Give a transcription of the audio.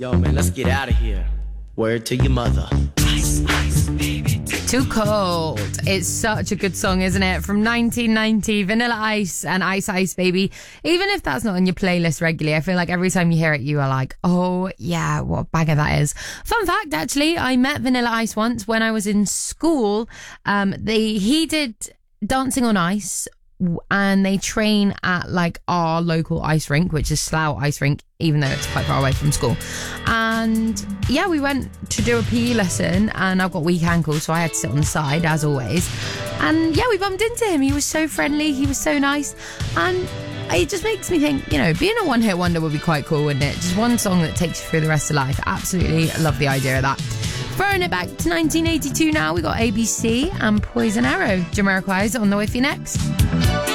Yo, man, let's get out of here. Word to your mother. Ice, ice, baby. Too Cold. It's such a good song, isn't it? From 1990, Vanilla Ice and Ice Ice Baby. Even if that's not on your playlist regularly, I feel like every time you hear it, you are like, oh yeah, what a banger that is. Fun fact, actually, I met Vanilla Ice once when I was in school. He did Dancing on Ice, and they train at like our local ice rink, which is Slough Ice Rink, even though it's quite far away from school. And yeah, we went to do a PE lesson, and I've got weak ankles, so I had to sit on the side as always. And yeah, we bumped into him. He was so friendly, he was so nice, and it just makes me think, being a one-hit wonder would be quite cool, wouldn't it? Just one song that takes you through the rest of life. Absolutely love the idea of that. Throwing it back to 1982 now, we got ABC and Poison Arrow. Jamiroquai is on the way for you next.